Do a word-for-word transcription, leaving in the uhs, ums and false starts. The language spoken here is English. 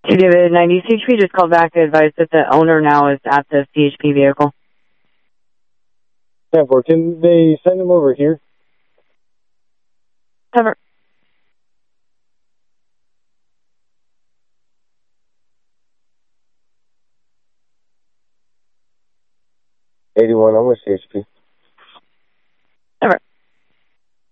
David, ninety C H P just called back to advise that the owner now is at the C H P vehicle. ten four, can they send him over here? Cover. eighty-one, I'm with C H P.